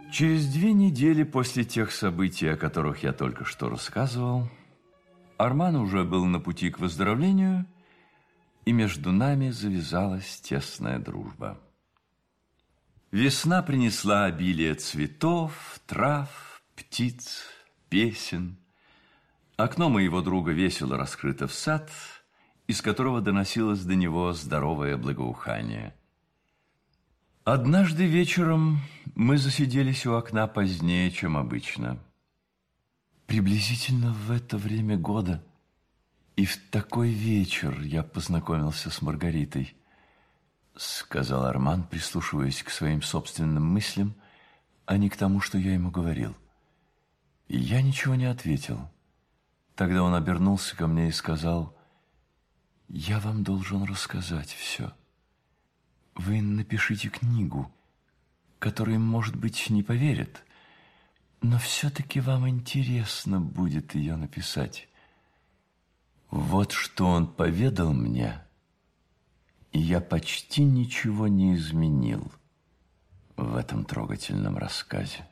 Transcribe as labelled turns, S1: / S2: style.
S1: Через 2 недели после тех событий, о которых я только что рассказывал, Арман уже был на пути к выздоровлению, и между нами завязалась тесная дружба. Весна принесла обилие цветов, трав, птиц, песен. Окно моего друга весело раскрыто в сад, из которого доносилось до него здоровое благоухание. Однажды вечером мы засиделись у окна позднее, чем обычно. Приблизительно в это время года и в такой вечер я познакомился с Маргаритой, сказал Арман, прислушиваясь к своим собственным мыслям, а не к тому, что я ему говорил. И я ничего не ответил. Тогда он обернулся ко мне и сказал: «Я вам должен рассказать все. Вы напишите книгу, которой, может быть, не поверят, но все-таки вам интересно будет ее написать». Вот что он поведал мне, и я почти ничего не изменил в этом трогательном рассказе.